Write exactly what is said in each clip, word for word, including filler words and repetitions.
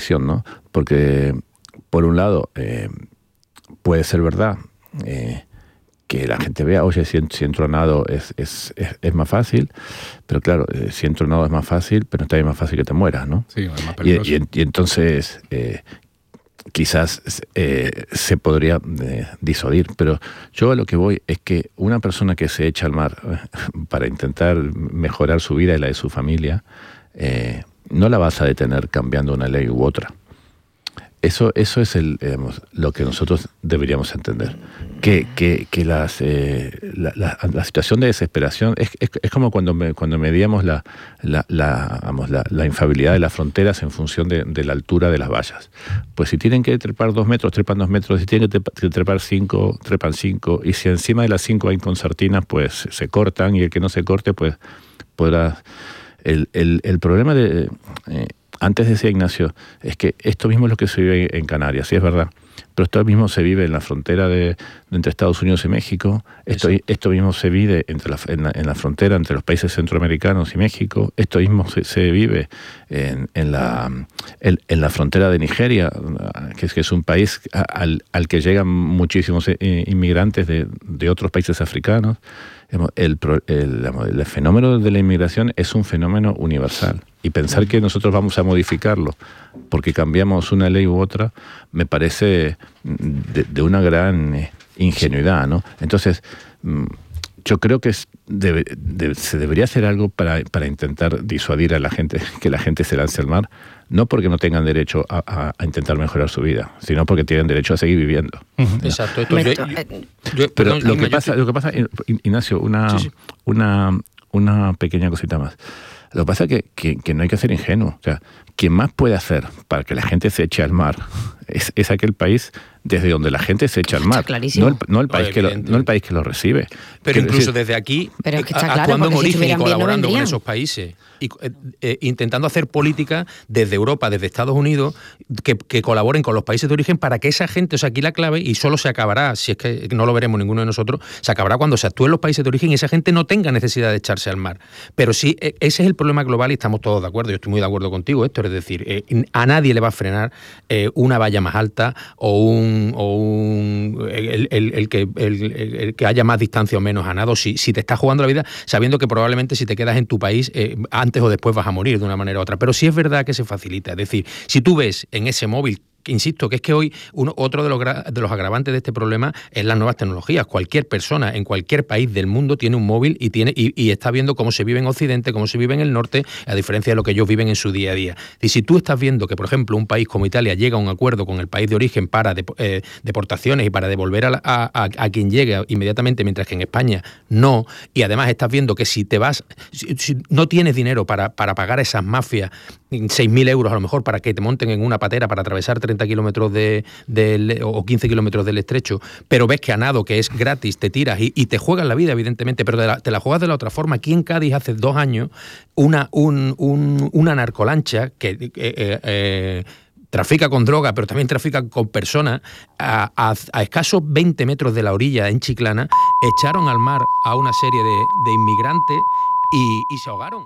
contradicción, ¿no? Porque, por un lado, eh, puede ser verdad eh, que la gente vea, oye, si, si entro a nado es, es, es, es más fácil, pero claro, eh, si entro a nado es más fácil, pero está bien más fácil que te mueras, ¿no? Sí, es más peligroso. Y, y, y entonces, eh, quizás eh, se podría eh, disuadir, pero yo a lo que voy es que una persona que se echa al mar eh, para intentar mejorar su vida y la de su familia, eh, no la vas a detener cambiando una ley u otra. Eso, eso es el, digamos, lo que nosotros deberíamos entender. Que, que, que las, eh, la, la, la situación de desesperación es, es, es como cuando, me, cuando medíamos la, la, la, vamos, la, la infabilidad de las fronteras en función de, de la altura de las vallas. Pues si tienen que trepar dos metros, trepan dos metros. Si tienen que trepar cinco, trepan cinco. Y si encima de las cinco hay concertinas, pues se cortan. Y el que no se corte, pues podrá... El, el, el problema de... Eh, Antes decía Ignacio, es que esto mismo es lo que se vive en Canarias, sí es verdad, pero esto mismo se vive en la frontera de, de entre Estados Unidos y México, esto, esto mismo se vive entre la, en, la, en la frontera entre los países centroamericanos y México, esto mismo se, se vive en, en, la, en, en la frontera de Nigeria, que es, que es un país al, al que llegan muchísimos inmigrantes de, de otros países africanos. El, el, el fenómeno de la inmigración es un fenómeno universal y pensar que nosotros vamos a modificarlo porque cambiamos una ley u otra me parece de, de una gran ingenuidad, ¿no? Entonces yo creo que es, debe, de, se debería hacer algo para, para intentar disuadir a la gente, que la gente se lance al mar, no porque no tengan derecho a, a, a intentar mejorar su vida, sino porque tienen derecho a seguir viviendo. Uh-huh. Exacto. Esto, yo, yo, yo, Pero perdón, lo, que yo, pasa, lo que pasa, Ignacio, una, sí, sí. una, una pequeña cosita más. Lo que pasa es que, que, que no hay que ser ingenuo. O sea, quien más puede hacer para que la gente se eche al mar es, es aquel país desde donde la gente se echa al mar, no el, no, el país no, que lo, no el país que lo recibe. Pero Quiero incluso decir, desde aquí, pero es que está actuando claro, en origen si y colaborando bien, no con esos países, y eh, eh, intentando hacer política desde Europa, desde Estados Unidos, que, que colaboren con los países de origen para que esa gente, o sea, aquí la clave, y solo se acabará, si es que no lo veremos ninguno de nosotros, se acabará cuando se actúe en los países de origen y esa gente no tenga necesidad de echarse al mar. Pero sí, ese es el problema global y estamos todos de acuerdo. Yo estoy muy de acuerdo contigo, Héctor, es decir, eh, a nadie le va a frenar eh, una valla más alta o un... O un El, el, el, que, el, el que haya más distancia o menos a nado, si, si te estás jugando la vida sabiendo que probablemente si te quedas en tu país eh, antes o después vas a morir de una manera u otra, pero sí es verdad que se facilita, es decir, si tú ves en ese móvil, que insisto, que es que hoy uno, otro de los, de los agravantes de este problema es las nuevas tecnologías. Cualquier persona en cualquier país del mundo tiene un móvil y tiene y, y está viendo cómo se vive en Occidente, cómo se vive en el norte, a diferencia de lo que ellos viven en su día a día. Y si tú estás viendo que, por ejemplo, un país como Italia llega a un acuerdo con el país de origen para de, eh, deportaciones y para devolver a, a, a, a quien llegue inmediatamente, mientras que en España no, y además estás viendo que si te vas, si, si no tienes dinero para, para pagar a esas mafias seis mil euros a lo mejor para que te monten en una patera para atravesar treinta kilómetros de, de, o quince kilómetros del estrecho, pero ves que a nado, que es gratis, te tiras y, y te juegas la vida, evidentemente, pero te la, te la juegas de la otra forma. Aquí en Cádiz hace dos años una, un, un, una narcolancha que... Eh, eh, eh, trafica con droga, pero también trafica con personas, a, a, a escasos veinte metros de la orilla en Chiclana, echaron al mar a una serie de, de inmigrantes y, y se ahogaron.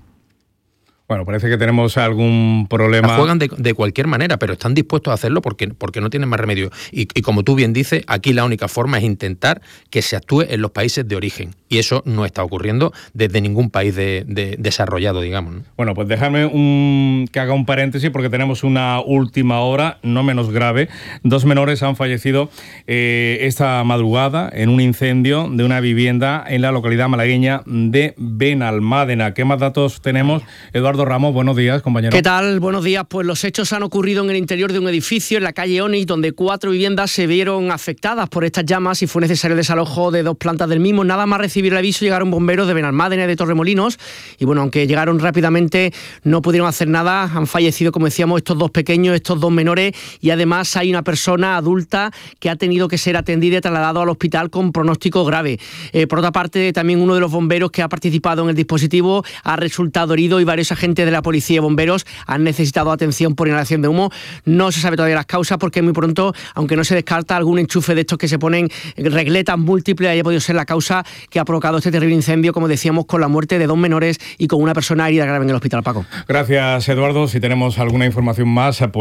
Bueno, parece que tenemos algún problema. La juegan de, de cualquier manera, pero están dispuestos a hacerlo porque, porque no tienen más remedio. Y, y como tú bien dices, aquí la única forma es intentar que se actúe en los países de origen. Y eso no está ocurriendo desde ningún país de, de desarrollado, digamos, ¿no? Bueno, pues déjame un, que haga un paréntesis porque tenemos una última hora, no menos grave. Dos menores han fallecido eh, esta madrugada en un incendio de una vivienda en la localidad malagueña de Benalmádena. ¿Qué más datos tenemos, Eduardo Ramos? Buenos días, compañero. ¿Qué tal? Buenos días. Pues los hechos han ocurrido en el interior de un edificio en la calle Onix, donde cuatro viviendas se vieron afectadas por estas llamas y fue necesario el desalojo de dos plantas del mismo. Nada más recibir el aviso llegaron bomberos de Benalmádena y de Torremolinos y bueno, aunque llegaron rápidamente no pudieron hacer nada. Han fallecido, como decíamos, estos dos pequeños, estos dos menores, y además hay una persona adulta que ha tenido que ser atendida y trasladado al hospital con pronóstico grave. Eh, por otra parte, también uno de los bomberos que ha participado en el dispositivo ha resultado herido y varios agentes de la policía y bomberos han necesitado atención por inhalación de humo. No se sabe todavía las causas porque muy pronto, aunque no se descarta algún enchufe de estos que se ponen regletas múltiples, haya podido ser la causa que ha provocado este terrible incendio, como decíamos, con la muerte de dos menores y con una persona herida grave en el hospital. Paco. Gracias, Eduardo. Si tenemos alguna información más, pues